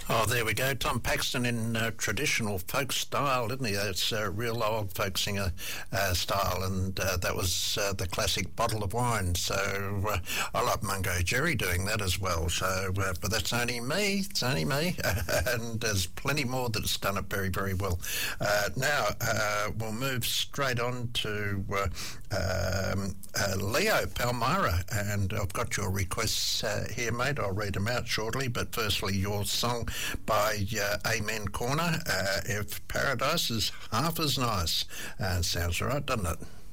Oh, there we go. Tom Paxton in traditional folk style, isn't he? It's real old folk singer style, and that was the classic Bottle of Wine. So I like Mungo Jerry doing that as well. So, but that's only me. It's only me, and there's plenty more that's done it very, very well. Now we'll move straight on to Leo Palmyra, and I've got your requests here, mate. I'll read them out shortly, but firstly, your song by Amen Corner, If Paradise is Half as Nice. Sounds right, doesn't it?